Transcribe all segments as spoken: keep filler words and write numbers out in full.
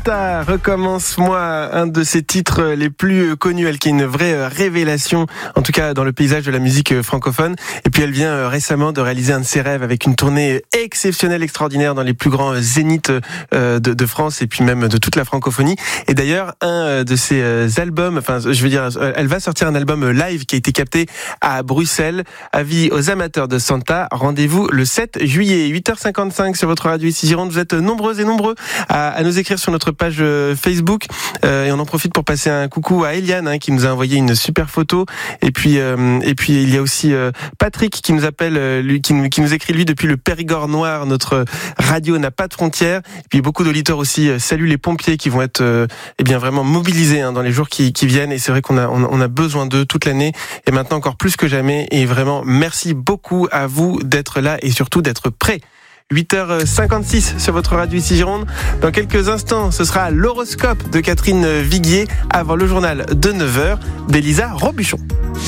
Santa, recommence-moi, un de ses titres les plus connus, elle qui est une vraie révélation, en tout cas dans le paysage de la musique francophone. Et puis elle vient récemment de réaliser un de ses rêves avec une tournée exceptionnelle, extraordinaire dans les plus grands zéniths de, de France et puis même de toute la francophonie. Et d'ailleurs, un de ses albums, enfin je veux dire, elle va sortir un album live qui a été capté à Bruxelles. Avis aux amateurs de Santa, rendez-vous le sept juillet, huit heures cinquante-cinq sur votre radio ici Gironde. Vous êtes nombreux et nombreux à, à nous écrire sur notre page Facebook euh, et on en profite pour passer un coucou à Eliane hein, qui nous a envoyé une super photo et puis euh, et puis il y a aussi euh, Patrick qui nous appelle euh, lui qui nous, qui nous écrit lui depuis le Périgord noir. Notre radio n'a pas de frontières. Et puis beaucoup d'auditeurs aussi euh, saluent les pompiers qui vont être euh, eh bien vraiment mobilisés hein, dans les jours qui, qui viennent et c'est vrai qu'on a on, on a besoin d'eux toute l'année et maintenant encore plus que jamais et vraiment merci beaucoup à vous d'être là et surtout d'être prêts. huit heures cinquante-six sur votre radio ici Gironde. Dans quelques instants, ce sera l'horoscope de Catherine Viguier avant le journal de neuf heures d'Elisa Robuchon.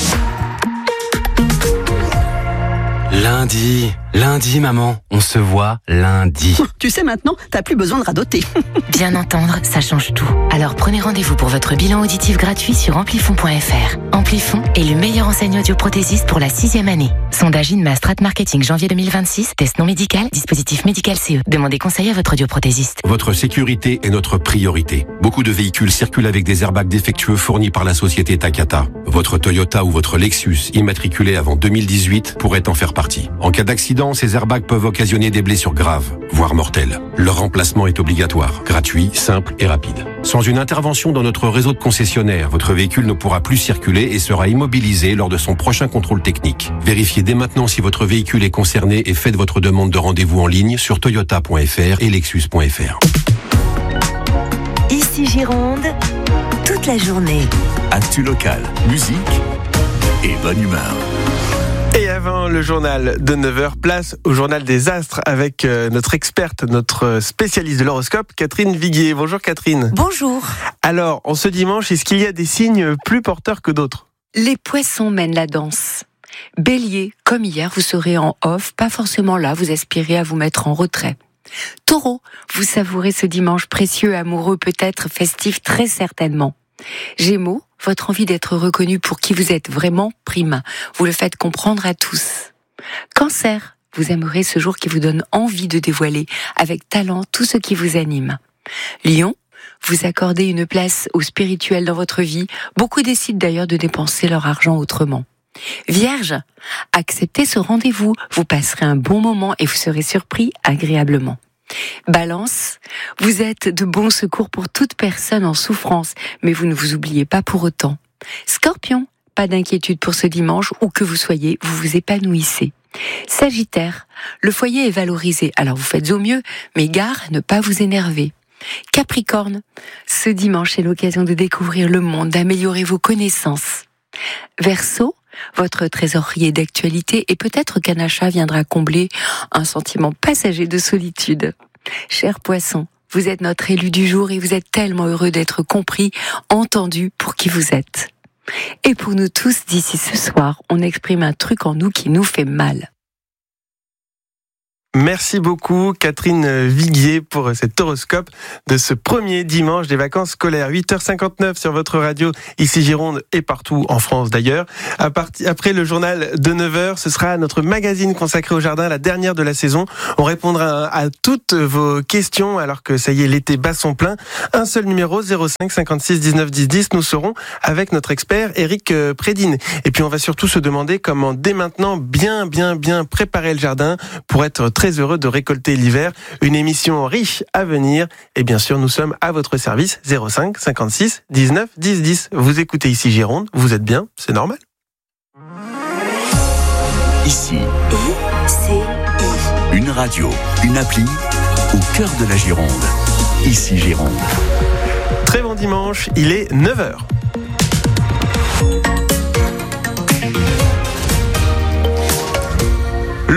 Lundi, lundi maman, on se voit lundi. Tu sais maintenant, t'as plus besoin de radoter. Bien entendre, ça change tout. Alors prenez rendez-vous pour votre bilan auditif gratuit sur amplifon point f r. Amplifon est le meilleur enseigne audioprothésiste pour la sixième année. Sondage Inma Strat Marketing janvier deux mille vingt-six, test non médical, dispositif médical C E. Demandez conseil à votre audioprothésiste. Votre sécurité est notre priorité. Beaucoup de véhicules circulent avec des airbags défectueux fournis par la société Takata. Votre Toyota ou votre Lexus, immatriculé avant deux mille dix-huit, pourrait en faire partie. En cas d'accident, ces airbags peuvent occasionner des blessures graves, voire mortelles. Leur remplacement est obligatoire, gratuit, simple et rapide. Sans une intervention dans notre réseau de concessionnaires, votre véhicule ne pourra plus circuler et sera immobilisé lors de son prochain contrôle technique. Vérifiez dès maintenant si votre véhicule est concerné et faites votre demande de rendez-vous en ligne sur toyota point f r et lexus point f r. Ici Gironde, toute la journée. Actu local, musique et bonne humeur. Et avant le journal de neuf heures, place au journal des astres avec notre experte, notre spécialiste de l'horoscope, Catherine Viguier. Bonjour Catherine. Bonjour. Alors, en ce dimanche, est-ce qu'il y a des signes plus porteurs que d'autres ? Les poissons mènent la danse. Bélier, comme hier, vous serez en off, pas forcément là, vous aspirez à vous mettre en retrait. Taureau, vous savourez ce dimanche précieux, amoureux, peut-être festif, très certainement. Gémeaux, votre envie d'être reconnu pour qui vous êtes vraiment prime. Vous le faites comprendre à tous. Cancer, vous aimerez ce jour qui vous donne envie de dévoiler avec talent tout ce qui vous anime. Lion, vous accordez une place au spirituel dans votre vie. Beaucoup décident d'ailleurs de dépenser leur argent autrement. Vierge, acceptez ce rendez-vous. Vous passerez un bon moment et vous serez surpris agréablement. Balance, vous êtes de bons secours pour toute personne en souffrance, mais vous ne vous oubliez pas pour autant. Scorpion, pas d'inquiétude pour ce dimanche, où que vous soyez, vous vous épanouissez. Sagittaire, le foyer est valorisé, alors vous faites au mieux, mais gare à ne pas vous énerver. Capricorne, ce dimanche est l'occasion de découvrir le monde, d'améliorer vos connaissances. Verseau, votre trésorier d'actualité et peut-être qu'un achat viendra combler un sentiment passager de solitude. Cher Poisson, vous êtes notre élu du jour et vous êtes tellement heureux d'être compris, entendu pour qui vous êtes. Et pour nous tous, d'ici ce soir, on exprime un truc en nous qui nous fait mal. Merci beaucoup Catherine Viguier pour cet horoscope de ce premier dimanche des vacances scolaires. huit heures cinquante-neuf sur votre radio, ici Gironde et partout en France d'ailleurs. À part... Après le journal de neuf heures, ce sera notre magazine consacré au jardin, la dernière de la saison. On répondra à toutes vos questions alors que ça y est, l'été bat son plein. Un seul numéro, zéro cinq cinquante-six dix-neuf dix dix. Nous serons avec notre expert Eric Prédine. Et puis on va surtout se demander comment dès maintenant bien, bien, bien préparer le jardin pour être très heureux de récolter l'hiver. Une émission riche à venir. Et bien sûr, nous sommes à votre service. zéro cinq cinquante-six dix-neuf dix dix. Vous écoutez ici Gironde. Vous êtes bien, c'est normal. Ici, I C I. une radio, une appli au cœur de la Gironde. Ici Gironde. Très bon dimanche, il est neuf heures. Le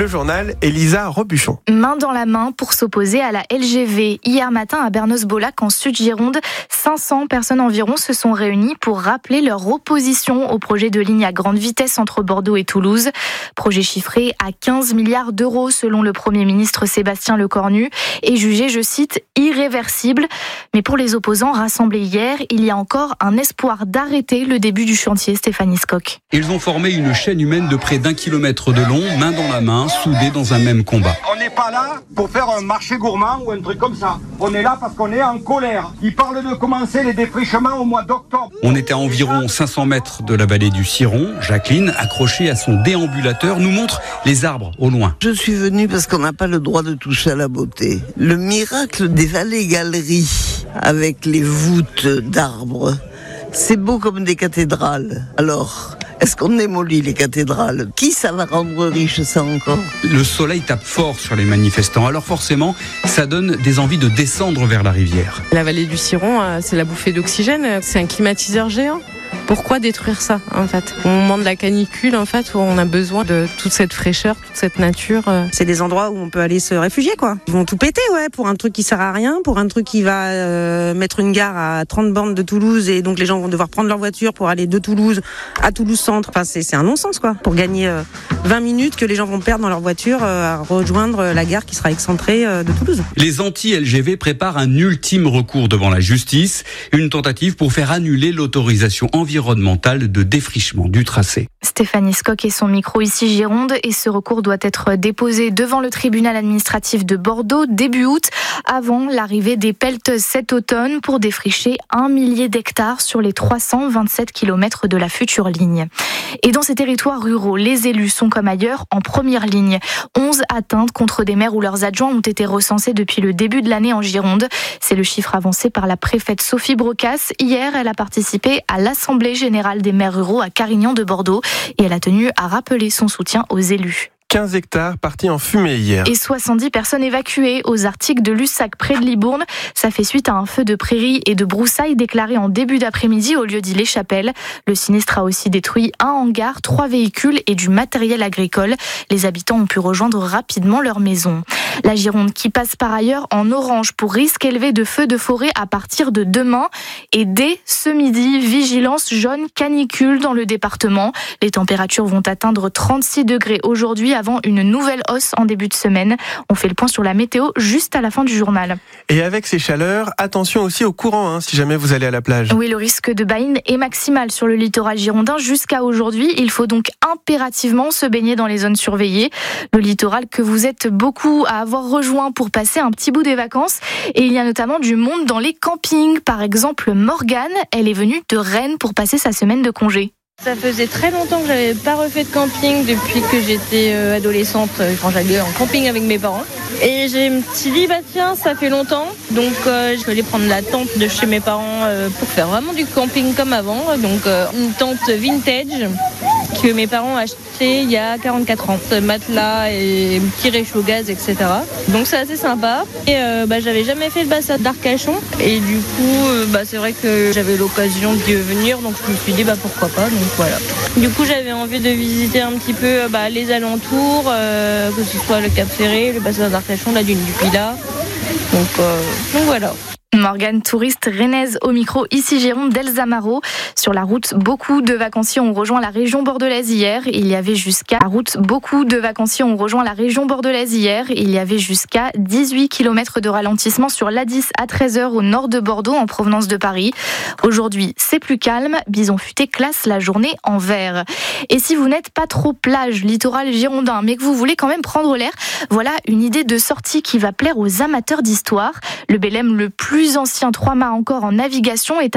journal, Elisa Robuchon. Main dans la main pour s'opposer à la L G V. Hier matin à Bernos-Bolac, en Sud-Gironde, cinq cents personnes environ se sont réunies pour rappeler leur opposition au projet de ligne à grande vitesse entre Bordeaux et Toulouse. Projet chiffré à quinze milliards d'euros selon le Premier ministre Sébastien Lecornu et jugé, je cite, irréversible. Mais pour les opposants rassemblés hier, il y a encore un espoir d'arrêter le début du chantier. Stéphanie Skock. Ils ont formé une chaîne humaine de près d'un kilomètre de long, main dans la main, soudés dans un même combat. On n'est pas là pour faire un marché gourmand ou un truc comme ça. On est là parce qu'on est en colère. Ils parlent de commencer les défrichements au mois d'octobre. On était à environ cinq cents mètres de la vallée du Ciron. Jacqueline, accrochée à son déambulateur, nous montre les arbres au loin. Je suis venue parce qu'on n'a pas le droit de toucher à la beauté. Le miracle des vallées-galeries avec les voûtes d'arbres, c'est beau comme des cathédrales. Alors, est-ce qu'on démolit les cathédrales ? Qui ça va rendre riche, ça encore ? Le soleil tape fort sur les manifestants, alors forcément, ça donne des envies de descendre vers la rivière. La vallée du Ciron, c'est la bouffée d'oxygène, c'est un climatiseur géant. Pourquoi détruire ça, en fait ? Au moment de la canicule, en fait, où on a besoin de toute cette fraîcheur, toute cette nature. C'est des endroits où on peut aller se réfugier, quoi. Ils vont tout péter, ouais, pour un truc qui sert à rien, pour un truc qui va euh, mettre une gare à trente bornes de Toulouse, et donc les gens vont devoir prendre leur voiture pour aller de Toulouse à Toulouse-Centre. Enfin, c'est, c'est un non-sens, quoi. Pour gagner euh, vingt minutes que les gens vont perdre dans leur voiture euh, à rejoindre la gare qui sera excentrée euh, de Toulouse. Les anti-L G V préparent un ultime recours devant la justice, une tentative pour faire annuler l'autorisation environnementale de défrichement du tracé. Stéphanie Skock et son micro ici Gironde, et ce recours doit être déposé devant le tribunal administratif de Bordeaux début août, avant l'arrivée des pelleteuses cet automne pour défricher un millier d'hectares sur les trois cent vingt-sept kilomètres de la future ligne. Et dans ces territoires ruraux, les élus sont comme ailleurs en première ligne. onze atteintes contre des maires ou leurs adjoints ont été recensées depuis le début de l'année en Gironde. C'est le chiffre avancé par la préfète Sophie Brocas. Hier, elle a participé à l'Assemblée générale des maires ruraux à Carignan de Bordeaux et elle a tenu à rappeler son soutien aux élus. quinze hectares partis en fumée hier. Et soixante-dix personnes évacuées aux Arctiques de Lussac près de Libourne. Ça fait suite à un feu de prairie et de broussailles déclaré en début d'après-midi au lieu dit Les Chapelles. Le sinistre a aussi détruit un hangar, trois véhicules et du matériel agricole. Les habitants ont pu rejoindre rapidement leur maison. La Gironde qui passe par ailleurs en orange pour risque élevé de feux de forêt à partir de demain. Et dès ce midi, vigilance jaune canicule dans le département. Les températures vont atteindre trente-six degrés aujourd'hui avant une nouvelle hausse en début de semaine. On fait le point sur la météo juste à la fin du journal. Et avec ces chaleurs, attention aussi au courant hein, si jamais vous allez à la plage. Oui, le risque de baleine est maximal sur le littoral girondin jusqu'à aujourd'hui. Il faut donc impérativement se baigner dans les zones surveillées. Le littoral que vous êtes beaucoup à avoir rejoint pour passer un petit bout des vacances. Et il y a notamment du monde dans les campings. Par exemple, Morgane, elle est venue de Rennes pour passer sa semaine de congé. Ça faisait très longtemps que j'avais pas refait de camping depuis que j'étais adolescente, quand j'allais en camping avec mes parents. Et je me suis dit, bah tiens, ça fait longtemps, donc euh, je vais prendre la tente de chez mes parents euh, pour faire vraiment du camping comme avant. Donc euh, une tente vintage que mes parents ont acheté il y a quarante-quatre ans. Matelas et petit réchaud gaz, et cetera. Donc c'est assez sympa. Et euh, bah, j'avais jamais fait le bassin d'Arcachon. Et du coup, euh, bah, c'est vrai que j'avais l'occasion d'y venir, donc je me suis dit, bah pourquoi pas. Donc voilà. Du coup, j'avais envie de visiter un petit peu bah, les alentours, euh, que ce soit le Cap Ferré, le bassin d'Arcachon, la dune du Pilat. Donc, euh, donc voilà. Morgane, touriste rennaise au micro, ici Gironde d'Elsa Marot. Sur la route, beaucoup de vacanciers ont rejoint la région bordelaise hier. Il y avait jusqu'à la route, beaucoup de vacanciers ont rejoint la région bordelaise hier. Il y avait jusqu'à dix-huit kilomètres de ralentissement sur l'A dix à treize heures au nord de Bordeaux en provenance de Paris. Aujourd'hui, c'est plus calme. Bison Futé classe la journée en vert. Et si vous n'êtes pas trop plage, littoral girondin, mais que vous voulez quand même prendre l'air, voilà une idée de sortie qui va plaire aux amateurs d'histoire. Le Bélem, le plus ancien trois-mâts encore en navigation, est